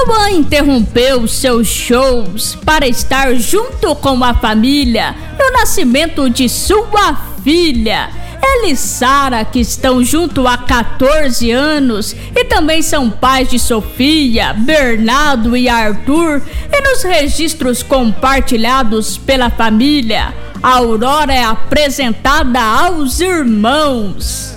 Cauã interrompeu seus shows para estar junto com a família no nascimento de sua filha. Ela e Sara, que estão junto há 14 anos e também são pais de Sofia, Bernardo e Arthur, e nos registros compartilhados pela família, a Aurora é apresentada aos irmãos.